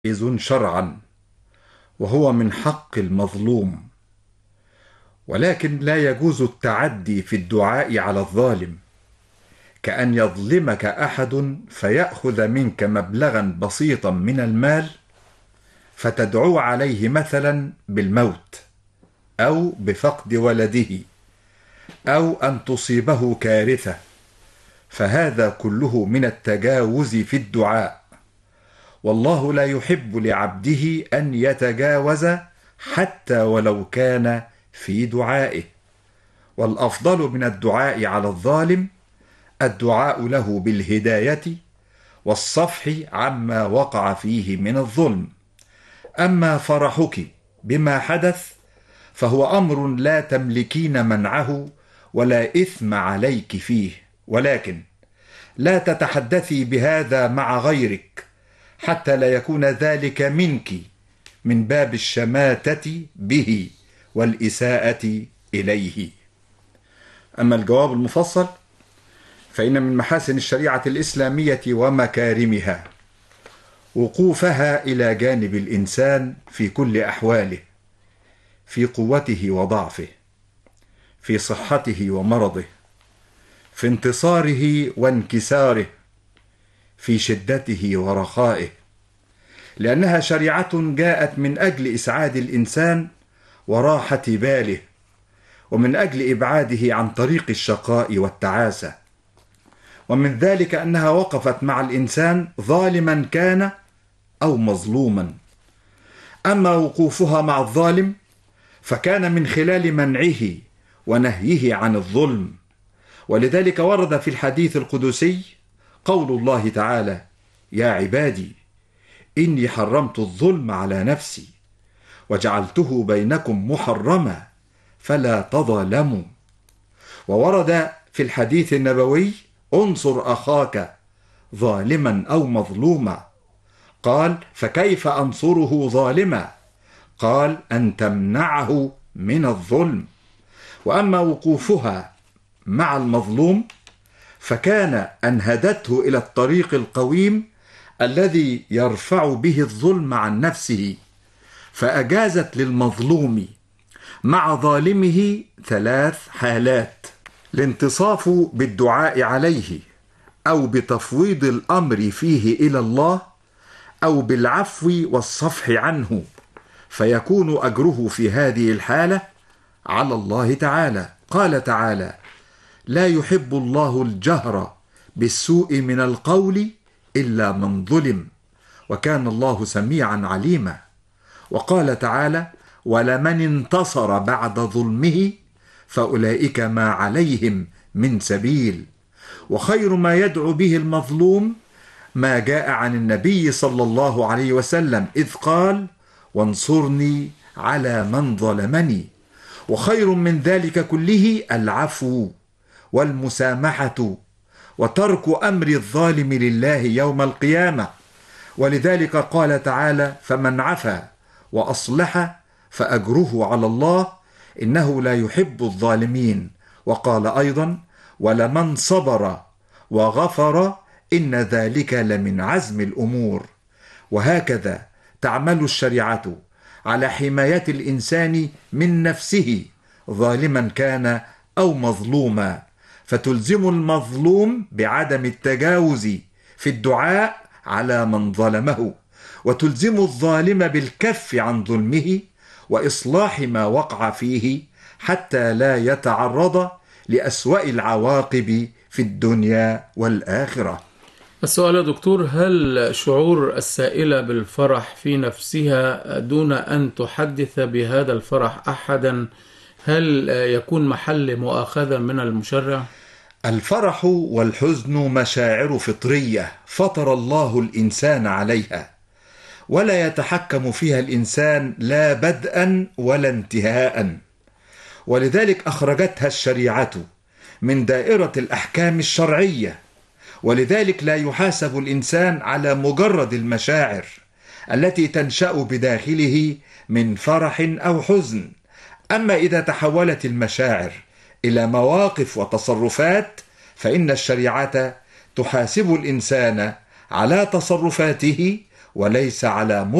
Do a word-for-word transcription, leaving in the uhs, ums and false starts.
جائز شرعا، وهو من حق المظلوم، ولكن لا يجوز التعدي في الدعاء على الظالم، كأن يظلمك أحد فيأخذ منك مبلغا بسيطا من المال فتدعو عليه مثلا بالموت أو بفقد ولده أو أن تصيبه كارثة، فهذا كله من التجاوز في الدعاء، والله لا يحب لعبده أن يتجاوز حتى ولو كان في دعائه. والأفضل من الدعاء على الظالم الدعاء له بالهداية والصفح عما وقع فيه من الظلم. أما فرحك بما حدث فهو أمر لا تملكين منعه ولا إثم عليك فيه، ولكن لا تتحدثي بهذا مع غيرك حتى لا يكون ذلك منك من باب الشماتة به والإساءة إليه. أما الجواب المفصل فإن من محاسن الشريعة الإسلامية ومكارمها وقوفها إلى جانب الإنسان في كل أحواله، في قوته وضعفه، في صحته ومرضه، في انتصاره وانكساره، في شدته ورخائه، لأنها شريعة جاءت من أجل إسعاد الإنسان وراحة باله، ومن أجل إبعاده عن طريق الشقاء والتعاسة. ومن ذلك أنها وقفت مع الإنسان ظالما كان أو مظلوما. أما وقوفها مع الظالم فكان من خلال منعه ونهيه عن الظلم، ولذلك ورد في الحديث القدسي قول الله تعالى: يا عبادي إني حرمت الظلم على نفسي وجعلته بينكم محرما فلا تظالموا. وورد في الحديث النبوي: انصر أخاك ظالما أو مظلوما. قال: فكيف أنصره ظالما؟ قال: أن تمنعه من الظلم. وأما وقوفها مع المظلوم فكان أن هدته إلى الطريق القويم الذي يرفع به الظلم عن نفسه، فأجازت للمظلوم مع ظالمه ثلاث حالات: الانتصاف بالدعاء عليه، أو بتفويض الأمر فيه إلى الله، أو بالعفو والصفح عنه، فيكون أجره في هذه الحالة على الله تعالى. قال تعالى: لا يحب الله الجهر بالسوء من القول إلا من ظلم، وكان الله سميعا عليما. وقال تعالى: ولمن انتصر بعد ظلمه فأولئك ما عليهم من سبيل. وخير ما يدعو به المظلوم ما جاء عن النبي صلى الله عليه وسلم إذ قال: وانصرني على من ظلمني. وخير من ذلك كله العفو والمسامحة وترك أمر الظالم لله يوم القيامة. ولذلك قال تعالى: فمن عفا وأصلح فأجره على الله إنه لا يحب الظالمين. وقال أيضا: ولمن صبر وغفر إن ذلك لمن عزم الأمور. وهكذا تعمل الشريعة على حماية الإنسان من نفسه ظالما كان أو مظلوما، فتلزم المظلوم بعدم التجاوز في الدعاء على من ظلمه، وتلزم الظالم بالكف عن ظلمه وإصلاح ما وقع فيه حتى لا يتعرض لأسوأ العواقب في الدنيا والآخرة. السؤال يا دكتور: هل شعور السائلة بالفرح في نفسها دون أن تحدث بهذا الفرح أحدا هل يكون محل مؤاخذة من المشرع؟ الفرح والحزن مشاعر فطرية فطر الله الإنسان عليها، ولا يتحكم فيها الإنسان لا بدءا ولا انتهاء، ولذلك أخرجتها الشريعة من دائرة الأحكام الشرعية. ولذلك لا يحاسب الإنسان على مجرد المشاعر التي تنشأ بداخله من فرح أو حزن. أما إذا تحولت المشاعر إلى مواقف وتصرفات فإن الشريعة تحاسب الإنسان على تصرفاته وليس على